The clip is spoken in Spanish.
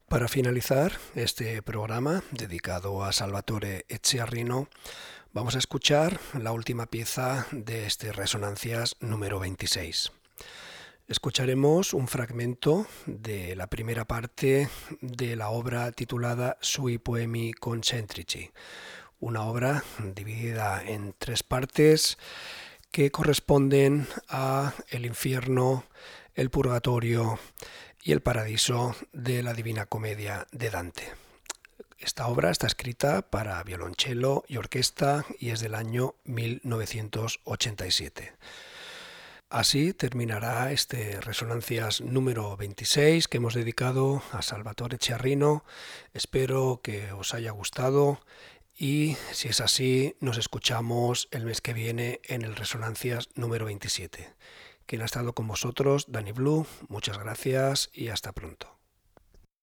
Para finalizar este programa dedicado a Salvatore Etxearrino, vamos a escuchar la última pieza de este Resonancias número 26. Escucharemos un fragmento de la primera parte de la obra titulada Sui Poemi Concentrici, una obra dividida en tres partes que corresponden a el infierno, el purgatorio y el paraíso de la Divina Comedia de Dante. Esta obra está escrita para violonchelo y orquesta y es del año 1987. Así terminará este Resonancias número 26 que hemos dedicado a Salvatore Etxearrino. Espero que os haya gustado y si es así nos escuchamos el mes que viene en el Resonancias número 27. Quien ha estado con vosotros, Dani Blue, muchas gracias y hasta pronto.